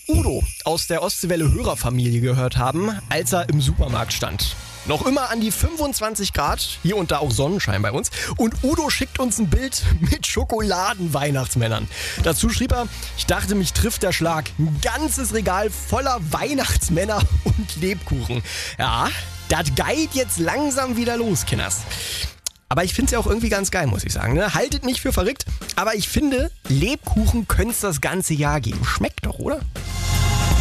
Udo aus der Ostseewelle Hörerfamilie gehört haben, als er im Supermarkt stand. Noch immer an die 25 Grad, hier und da auch Sonnenschein bei uns. Und Udo schickt uns ein Bild mit Schokoladen-Weihnachtsmännern. Dazu schrieb er, ich dachte, mich trifft der Schlag. Ein ganzes Regal voller Weihnachtsmänner und Lebkuchen. Ja, das geht jetzt langsam wieder los, Kinders. Aber ich finde es ja auch irgendwie ganz geil, muss ich sagen. Ne? Haltet mich für verrückt, aber ich finde, Lebkuchen könnte es das ganze Jahr geben. Schmeckt doch, oder?